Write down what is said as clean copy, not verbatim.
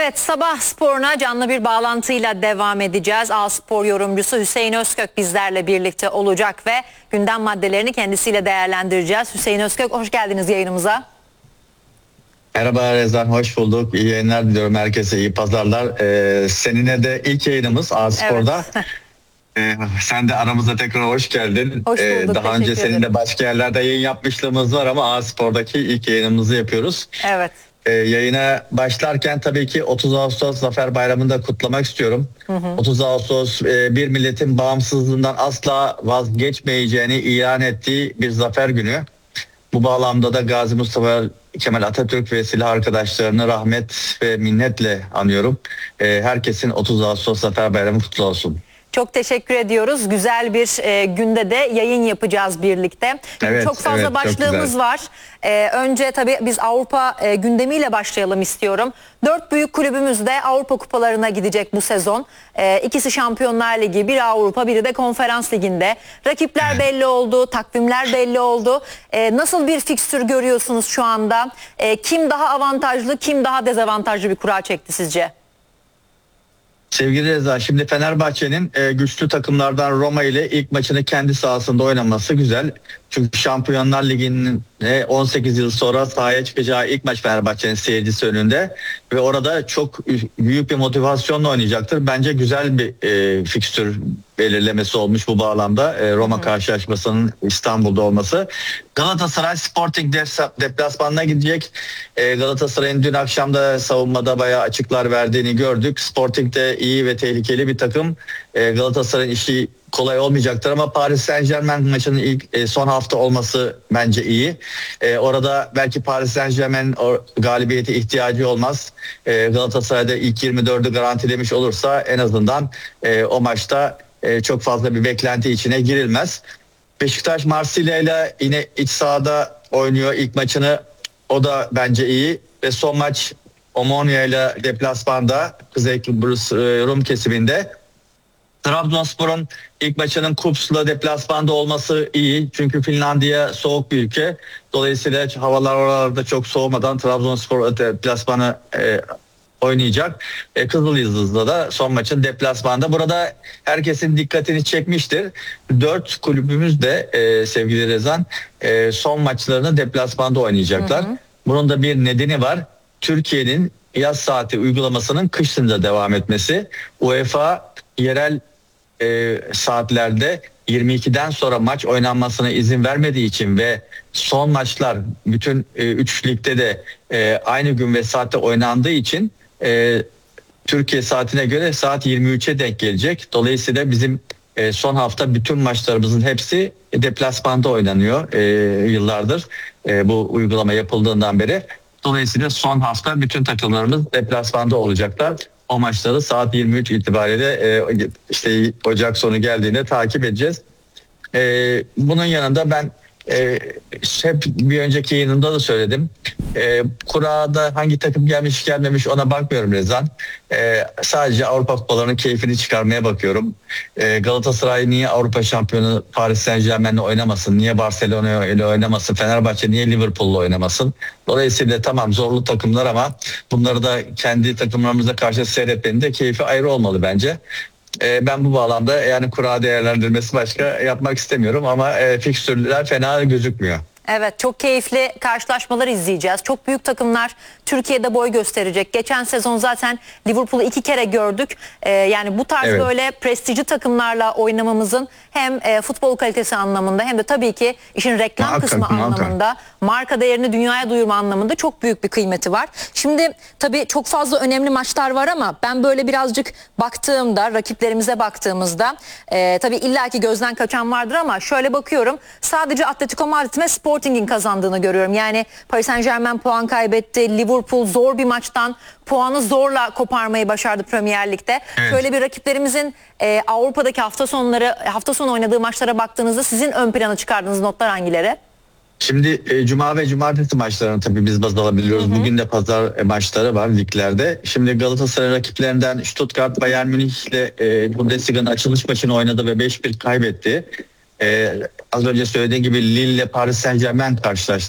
Evet, sabah sporuna canlı bir bağlantıyla devam edeceğiz. A-Spor yorumcusu Hüseyin Özkök bizlerle birlikte olacak ve gündem maddelerini kendisiyle değerlendireceğiz. Hüseyin Özkök, hoş geldiniz yayınımıza. Merhaba Rezan, hoş bulduk. İyi yayınlar diliyorum herkese, iyi pazarlar. Seninle de ilk yayınımız A-Spor'da. Evet. Sen de aramıza tekrar hoş geldin. Hoş bulduk, Daha önce teşekkür senin de ederim. başka yerlerde yayın yapmışlığımız var ama A-Spor'daki ilk yayınımızı yapıyoruz. Evet. Yayına başlarken tabii ki 30 Ağustos Zafer Bayramı'nı da kutlamak istiyorum. 30 Ağustos bir milletin bağımsızlığından asla vazgeçmeyeceğini ilan ettiği bir zafer günü. Bu bağlamda da Gazi Mustafa Kemal Atatürk ve silah arkadaşlarını rahmet ve minnetle anıyorum. Herkesin 30 Ağustos Zafer Bayramı kutlu olsun. Çok teşekkür ediyoruz. Güzel bir günde de yayın yapacağız birlikte. Evet, çok fazla evet, başlığımız çok var. Önce tabii biz Avrupa gündemiyle başlayalım istiyorum. 4 büyük kulübümüz de Avrupa kupalarına gidecek bu sezon. İkisi Şampiyonlar Ligi, biri Avrupa, biri de Konferans Ligi'nde. Rakipler belli oldu, takvimler belli oldu. Nasıl bir fikstür görüyorsunuz şu anda? Kim daha avantajlı, kim daha dezavantajlı bir kura çekti sizce? Sevgili Reza, şimdi Fenerbahçe'nin güçlü takımlardan Roma ile ilk maçını kendi sahasında oynaması güzel. Çünkü Şampiyonlar Ligi'nin 18 yıl sonra sahaya çıkacağı ilk maç Fenerbahçe'nin seyircisi önünde ve orada çok büyük bir motivasyonla oynayacaktır. Bence güzel bir fikstür belirlemesi olmuş bu bağlamda. Roma karşılaşmasının İstanbul'da olması. Galatasaray Sporting deplasmanına gidecek. Galatasaray'ın dün akşam da savunmada bayağı açıklar verdiğini gördük. Sporting de iyi ve tehlikeli bir takım. Galatasaray'ın işi kolay olmayacaktır ama Paris Saint-Germain maçının ilk son hafta olması bence iyi. Orada belki Paris Saint-Germain'in o galibiyete ihtiyacı olmaz. Galatasaray'da ilk 24'ü garantilemiş olursa en azından o maçta çok fazla bir beklenti içine girilmez. Beşiktaş Marsilya ile yine iç sahada oynuyor ilk maçını. O da bence iyi ve son maç Omonia ile deplasmanda Kuzey Kıbrıs Rum kesiminde. Trabzonspor'un ilk maçının Kups'la deplasmanda olması iyi. Çünkü Finlandiya soğuk bir ülke. Dolayısıyla havalar oralarda çok soğumadan Trabzonspor deplasmanı oynayacak. Kızılyıldız'da da son maçın deplasmanda. Burada herkesin dikkatini çekmiştir. 4 kulübümüz de sevgili Rezan son maçlarını deplasmanda oynayacaklar. Bunun da bir nedeni var. Türkiye'nin yaz saati uygulamasının kışında devam etmesi. UEFA yerel saatlerde 22'den sonra maç oynanmasına izin vermediği için ve son maçlar bütün 3 ligde de aynı gün ve saatte oynandığı için Türkiye saatine göre saat 23'e denk gelecek. Dolayısıyla bizim son hafta bütün maçlarımızın hepsi deplasmanda oynanıyor yıllardır bu uygulama yapıldığından beri. Dolayısıyla son hafta bütün takımlarımız deplasmanda olacaklar. O maçları saat 23 itibariyle işte Ocak sonu geldiğinde takip edeceğiz. Bunun yanında ben hep bir önceki yayınımda da söyledim. Kurada hangi takım gelmiş gelmemiş ona bakmıyorum Rezan. Sadece Avrupa kupalarının keyfini çıkarmaya bakıyorum. Galatasaray niye Avrupa şampiyonu Paris Saint-Germain'le oynamasın? Niye Barcelona ile oynamasın? Fenerbahçe niye Liverpool'la oynamasın? Dolayısıyla tamam zorlu takımlar ama bunları da kendi takımlarımıza karşı seyretmenin de keyfi ayrı olmalı bence. Ben bu bağlamda yani kura değerlendirmesi başka yapmak istemiyorum ama fikstürler fena gözükmüyor. Evet, çok keyifli karşılaşmalar izleyeceğiz. Çok büyük takımlar Türkiye'de boy gösterecek. Geçen sezon zaten Liverpool'u 2 kere gördük. Yani bu tarz böyle prestijli takımlarla oynamamızın hem futbol kalitesi anlamında hem de tabii ki işin reklam kısmı anlamında, marka değerini dünyaya duyurma anlamında çok büyük bir kıymeti var. Şimdi tabii çok fazla önemli maçlar var ama ben böyle birazcık baktığımda, rakiplerimize baktığımızda tabii illaki gözden kaçan vardır ama şöyle bakıyorum. Sadece Atletico Madrid ve Sporting'in kazandığını görüyorum. Yani Paris Saint-Germain puan kaybetti. Liverpool zor bir maçtan puanı zorla koparmayı başardı Premier Lig'de. Evet. Şöyle bir rakiplerimizin Avrupa'daki hafta sonu oynadığı maçlara baktığınızda sizin ön plana çıkardığınız notlar hangileri? Şimdi cuma ve cumartesi maçlarını tabii biz baz alabiliyoruz. Bugün de pazar maçları var liglerde. Şimdi Galatasaray rakiplerinden Stuttgart Bayern Münih ile Bundesliga'nın açılış maçını oynadı ve 5-1 kaybetti. Az önce söylediğim gibi Lille ile Paris Saint-Germain karşılaştı.